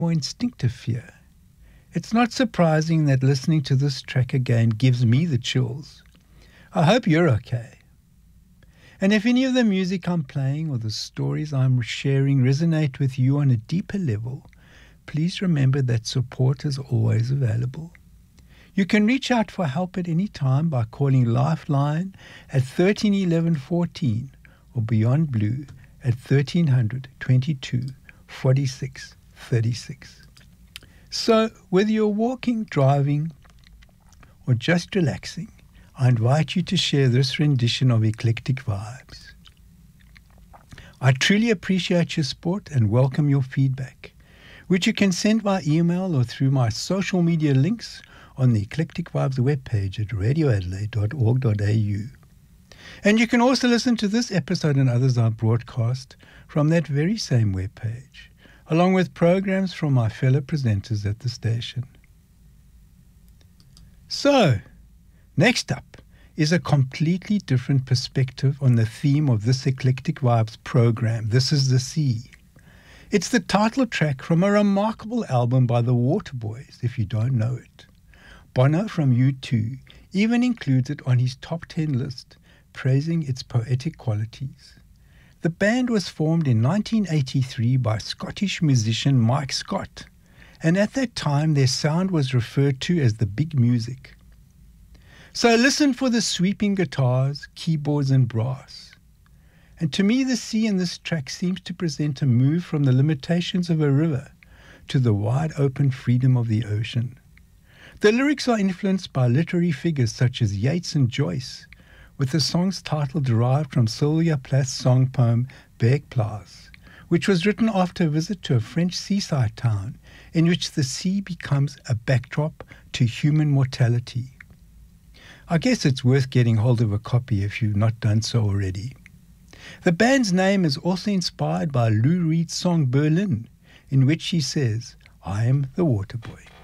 more instinctive fear. It's not surprising that listening to this track again gives me the chills. I hope you're okay. And if any of the music I'm playing or the stories I'm sharing resonate with you on a deeper level, please remember that support is always available. You can reach out for help at any time by calling Lifeline at 13 11 14 or Beyond Blue at 1300 22 46 36. So, whether you're walking, driving, or just relaxing, I invite you to share this rendition of Eclectic Vibes. I truly appreciate your support and welcome your feedback, which you can send by email or through my social media links on the Eclectic Vibes webpage at radioadelaide.org.au. And you can also listen to this episode and others I broadcast from that very same webpage, along with programs from my fellow presenters at the station. So, next up is a completely different perspective on the theme of this Eclectic Vibes program, This Is the Sea. It's the title track from a remarkable album by the Waterboys, if you don't know it. Bono from U2 even includes it on his top 10 list, praising its poetic qualities. The band was formed in 1983 by Scottish musician Mike Scott, and at that time their sound was referred to as the Big Music. So listen for the sweeping guitars, keyboards and brass. And to me the sea in this track seems to present a move from the limitations of a river to the wide open freedom of the ocean. The lyrics are influenced by literary figures such as Yeats and Joyce, with the song's title derived from Sylvia Plath's song poem Bergplaats, which was written after a visit to a French seaside town in which the sea becomes a backdrop to human mortality. I guess it's worth getting hold of a copy if you've not done so already. The band's name is also inspired by Lou Reed's song Berlin, in which she says, "I am the water boy."